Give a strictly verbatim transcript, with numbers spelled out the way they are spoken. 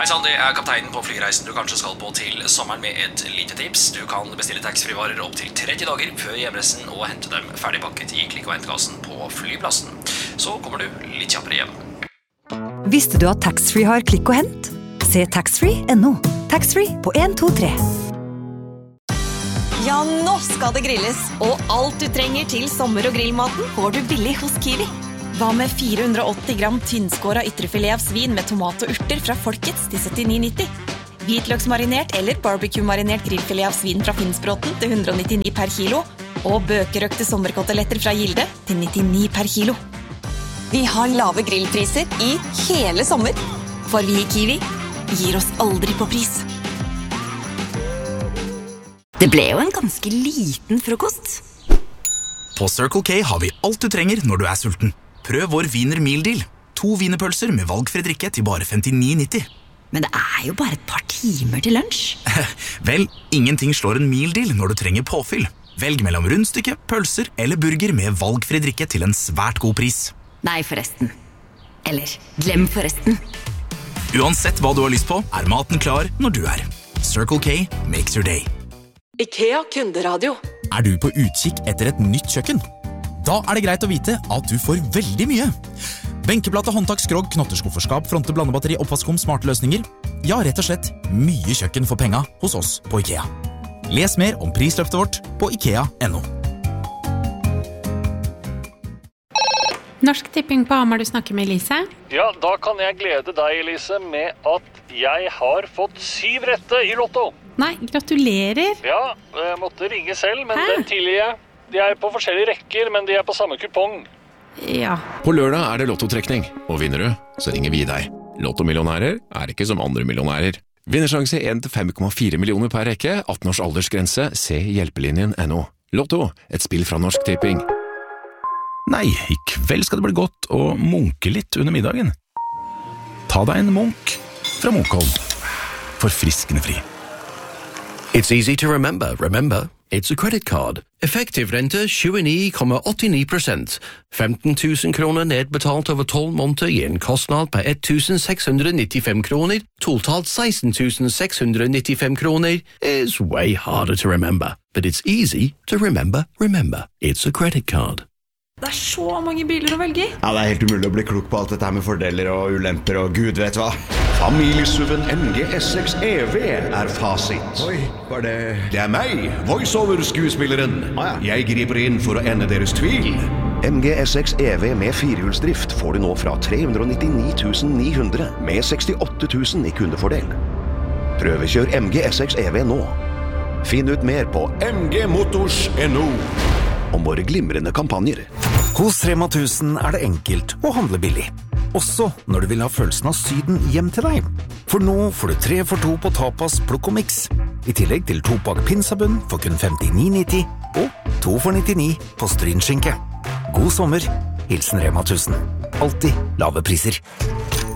Hei sann, det er kapteinen på flyreisen du kanskje skal på til sommeren med et lite tips. Du kan bestille taxfree-varer opp til tretti dager før hjemreisen og hente dem ferdigpakket i klikk- og hentekassen på flyplassen. Så kommer du litt kjappere hjem. Visste du at taxfree har klikk og hent? Se taxfree punktum no. Taxfree på en to tre. Ja, nå skal det grilles, og alt du trenger til sommer- og grillmaten får du billig hos Kiwi. Hva med fire hundre og åtti gram tynnskåret ytrefilet av svin med tomat og urter fra Folkets til syttini nitti? Hvitløksmarinert eller barbecue-marinert grillfilet av svin fra Finnsbråten til hundre og nittini per kilo, og bøkerøkte sommerkoteletter fra Gilde til nittini per kilo. Vi har lave grillpriser i hele sommer, for vi i Kiwi gir oss aldri på pris. Det ble jo en ganske liten frokost. På Circle K har vi alt du trenger når du er sulten. Prøv vår Wiener Meal Deal. To wienerpølser med valgfri drikke til bare femtini nitti. Men det er jo bare et par timer til lunsj. Vel, ingenting slår en meal deal når du trenger påfyll. Velg mellom rundstykke, pølser eller burger med valgfri drikke til en svært god pris. Nei, forresten. Eller, glem forresten. Uansett hva du har lyst på, er maten klar når du er. Circle K makes your day. IKEA kunderadio. Er du på utkikk etter et nytt kjøkken? Da er det greit å vite at du får veldig mye. Benkeplate, håndtak, skrog, knotterskufferskap, fronte, blandebatteri, oppvaskom, smarte løsninger. Ja, rett og slett mye kjøkken for penga hos oss på IKEA. Les mer om prisløftet vårt på ikea punktum no. Norsk Tipping på Hamar, du snakker med Elise. Ja, da kan jeg glede deg, Elise, med at jeg har fått syv rette i Lotto. Nei, gratulerer. Ja, jeg måtte ringe selv, men Hæ? den tilgir jeg. De er på forskjellige rekker, men de er på samme kupong. Ja. På lørdag er det lottotrekning, og vinner du, så ringer vi deg. Lottomillionærer er ikke som andre millionærer. Vinnersjanse en til fem komma fire millioner per rekke, atten års aldersgrense, se hjelpelinjen punktum no. Lotto, et spill fra Norsk Tipping. Nei, i kveld skal det bli godt å munke litt under middagen. Ta deg en munk fra Munkholm. Forfriskende fri. It's easy to remember. Remember, it's a credit card. Effektiv rente tjueni komma åttini prosent. femten tusen kroner nedbetalt over tolv måneder i en kostnad på ett tusen seks hundre nittifem kroner. Totalt seksten tusen seks hundre nittifem kroner is way harder to remember. But it's easy to remember. Remember, it's a credit card. Det er så mange biler å velge i. Ja, det er helt umulig å bli klok på alt dette her med fordeler og ulemper og gud vet hva. Familiesuven M G S seks E V er fasit. Oi, hva er det? Det er meg, voiceover-skuespilleren. Ah, ja. Jeg griper inn for å ende deres tvil. M G S seks E V med firehjulsdrift får du nå fra tre hundre og nittini tusen ni hundre med sekstiåtte tusen i kundefordel. Prøvekjør M G S seks E V nå. Finn ut mer på m g motors punktum no om våre glimrende kampanjer. Hos Rema tusen er det enkelt å handle billig. Også når du vil ha følelsen av Syden hjem til deg. For nå får du tre for to på tapas, plukk og mix. I tillegg til to pakk pinsabunn for kun femtini nitti og to for nittini på strynskinke. God sommer, hilsen Rema tusen. Alltid lave priser.